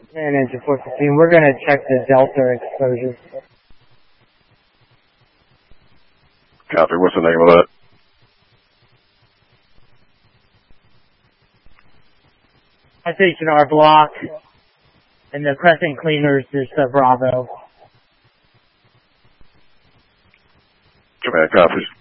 And engine 415, we're going to check the delta exposure. Copy. What's the name of that? SH&R block, and the Crescent Cleaners is Bravo. Command copies.